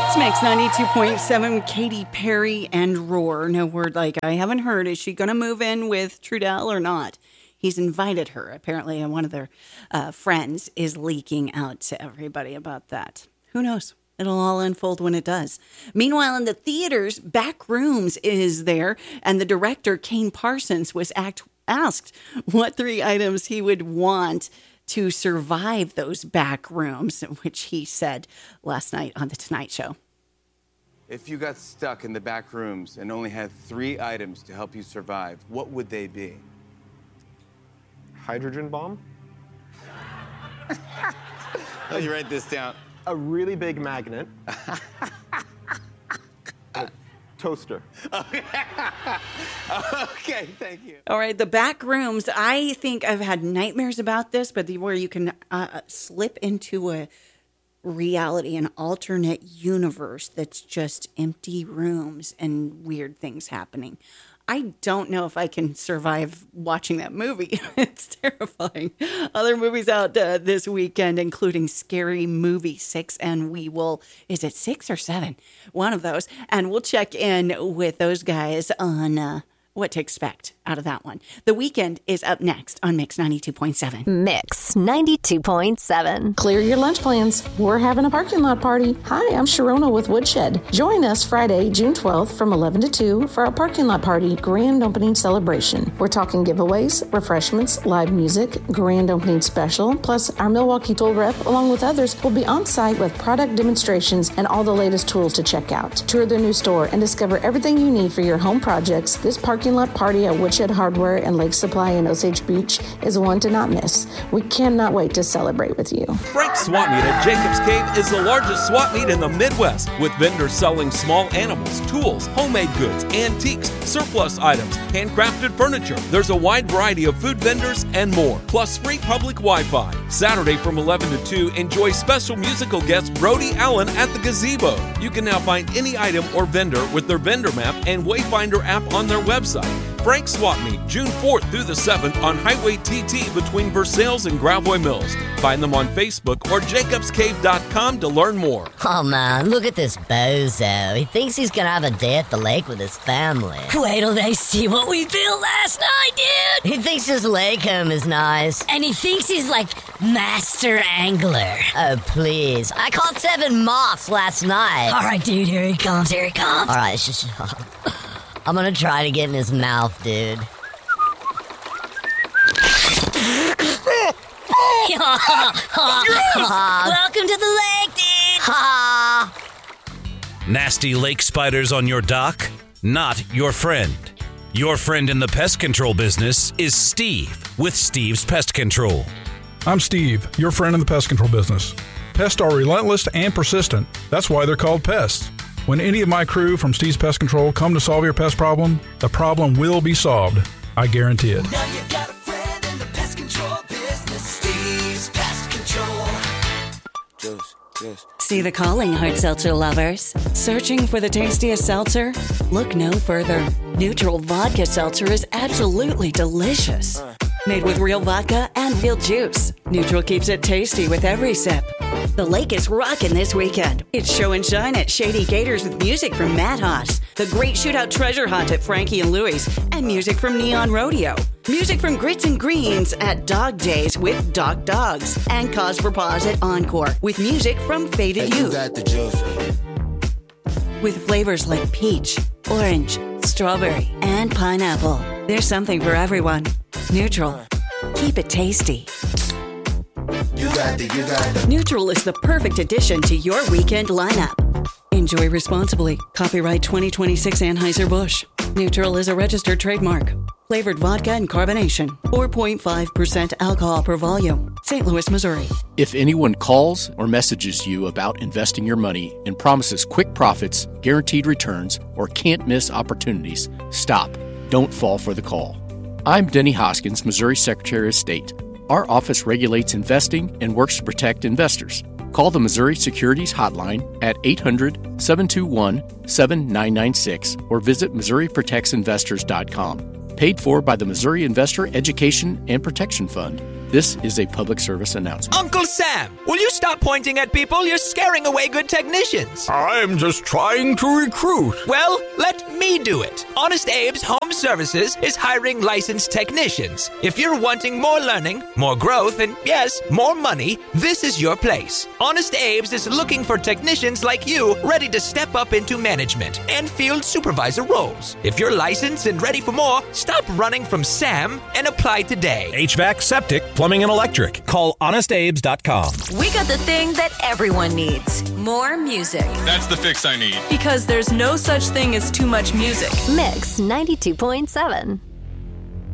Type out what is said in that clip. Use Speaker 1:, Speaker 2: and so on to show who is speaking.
Speaker 1: It's Mix 92.7, Katy Perry and Roar. No word like I haven't heard. Is she going to move in with Trudell or not? He's invited her. Apparently, one of their friends is leaking out to everybody about that. Who knows? It'll all unfold when it does. Meanwhile, in the theaters, Backrooms is there, and the director, Kane Parsons, was asked what 3 items he would want to survive those back rooms, which he said last night on The Tonight Show.
Speaker 2: If you got stuck in the back rooms and only had 3 items to help you survive, what would they be?
Speaker 3: Hydrogen bomb?
Speaker 2: Oh, you write this down.
Speaker 3: A really big magnet. Toaster.
Speaker 2: Okay, thank you.
Speaker 1: All right, the back rooms. I think I've had nightmares about this, but where you can slip into a reality, an alternate universe that's just empty rooms and weird things happening. I don't know if I can survive watching that movie. It's terrifying. Other movies out this weekend, including Scary Movie 6, and we will, is it 6 or 7? One of those. And we'll check in with those guys on what to expect out of that one. The Weekend is up next on Mix 92.7.
Speaker 4: Mix 92.7.
Speaker 5: Clear your lunch plans. We're having a parking lot party. Hi, I'm Sharona with Woodshed. Join us Friday, June 12th from 11 to 2 for our parking lot party grand opening celebration. We're talking giveaways, refreshments, live music, grand opening special, plus our Milwaukee tool rep, along with others, will be on site with product demonstrations and all the latest tools to check out. Tour their new store and discover everything you need for your home projects. This parking lot party at Woodshed Hardware and Lake Supply in Osage Beach is one to not miss. We cannot wait to celebrate with you.
Speaker 6: Frank's Swap Meet at Jacobs Cave is the largest swap meet in the Midwest, with vendors selling small animals, tools, homemade goods, antiques, surplus items, handcrafted furniture. There's a wide variety of food vendors and more, plus free public Wi-Fi. Saturday from 11 to 2, enjoy special musical guest Brody Allen at the Gazebo. You can now find any item or vendor with their vendor map and Wayfinder app on their website. Frank's Swap Meet, June 4th through the 7th on Highway TT between Versailles and Gravois Mills. Find them on Facebook or jacobscave.com to learn more.
Speaker 7: Oh man, look at this bozo. He thinks he's gonna have a day at the lake with his family.
Speaker 8: Wait till they see what we built last night, dude!
Speaker 7: He thinks his lake home is nice.
Speaker 8: And he thinks he's like master angler.
Speaker 7: Oh please, I caught 7 moths last night.
Speaker 8: Alright dude, here he comes.
Speaker 7: Alright, I'm gonna try to get in his mouth, dude.
Speaker 8: Welcome to the lake, dude!
Speaker 9: Nasty lake spiders on your dock? Not your friend. Your friend in the pest control business is Steve with Steve's Pest Control.
Speaker 10: I'm Steve, your friend in the pest control business. Pests are relentless and persistent. That's why they're called pests. When any of my crew from Steve's Pest Control come to solve your pest problem, the problem will be solved. I guarantee it.
Speaker 11: Now you got a friend in the pest control business, Steve's Pest Control.
Speaker 1: See the calling, hard seltzer lovers. Searching for the tastiest seltzer? Look no further. Neutral Vodka Seltzer is absolutely delicious. Made with real vodka and real juice. Neutral keeps it tasty with every sip. The lake is rockin' this weekend. It's show and shine at Shady Gators with music from Matt Haas, the Great Shootout Treasure Hunt at Frankie and Louie's, and music from Neon Rodeo. Music from Grits and Greens at Dog Days with Doc Dogs, and Cause for Pause at Encore with music from Faded Youth. With flavors like peach, orange, strawberry, and pineapple. There's something for everyone. Neutral. Keep it tasty.
Speaker 11: You got the.
Speaker 1: Neutral is the perfect addition to your weekend lineup. Enjoy responsibly. Copyright 2026 Anheuser-Busch. Neutral is a registered trademark. Flavored vodka and carbonation. 4.5% alcohol per volume. St. Louis, Missouri.
Speaker 12: If anyone calls or messages you about investing your money and promises quick profits, guaranteed returns, or can't miss opportunities, stop. Don't fall for the call. I'm Denny Hoskins, Missouri Secretary of State. Our office regulates investing and works to protect investors. Call the Missouri Securities Hotline at 800-721-7996 or visit MissouriProtectsInvestors.com. Paid for by the Missouri Investor Education and Protection Fund. This is a public service announcement.
Speaker 13: Uncle Sam, will you stop pointing at people? You're scaring away good technicians.
Speaker 14: I'm just trying to recruit.
Speaker 13: Well, let me do it. Honest Abe's Home Services is hiring licensed technicians. If you're wanting more learning, more growth, and yes, more money, this is your place. Honest Abe's is looking for technicians like you ready to step up into management and field supervisor roles. If you're licensed and ready for more, stop running from Sam and apply today.
Speaker 15: HVAC, septic, plumbing, and electric. Call HonestAbes.com.
Speaker 16: We got the thing that everyone needs. More music.
Speaker 17: That's the fix I need.
Speaker 16: Because there's no such thing as too much music.
Speaker 4: Mix 92.7.